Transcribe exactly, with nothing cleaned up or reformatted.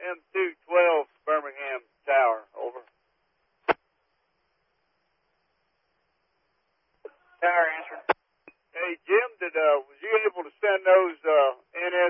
M two twelve Birmingham Tower, over. Tower answered. Hey, Jim, did, uh, was you able to send those, uh, N